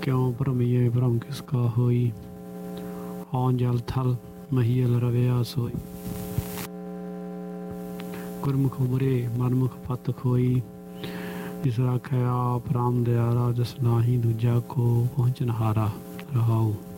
क्यों भरमीए भरम किसका होई, हौं जल थल महीयल रविया सोई। गुरमुख उमरे मनमुख पत खोई, जिस राखै आप राम दयारा, जस नाहि दूजा को पहुँचनहारा। रहाऊ।